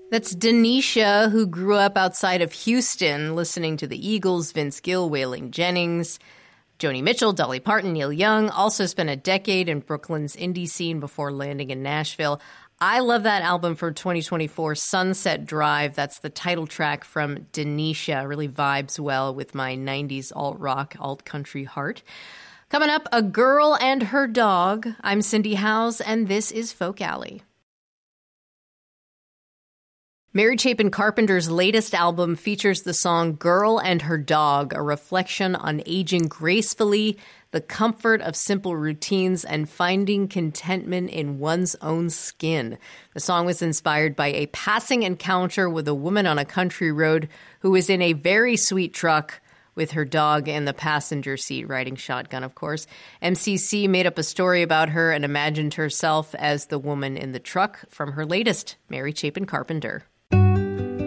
That's Denisha, who grew up outside of Houston, listening to the Eagles, Vince Gill, Waylon Jennings, Joni Mitchell, Dolly Parton, Neil Young. Also spent a decade in Brooklyn's indie scene before landing in Nashville. I love that album for 2024, Sunset Drive. That's the title track from Denisha. Really vibes well with my 90s alt-rock, alt-country heart. Coming up, A Girl and Her Dog. I'm Cindy Howes, and this is Folk Alley. Mary Chapin Carpenter's latest album features the song Girl and Her Dog, a reflection on aging gracefully, the comfort of simple routines, and finding contentment in one's own skin. The song was inspired by a passing encounter with a woman on a country road who was in a very sweet truck with her dog in the passenger seat, riding shotgun, of course. MCC made up a story about her and imagined herself as the woman in the truck from her latest, Mary Chapin Carpenter.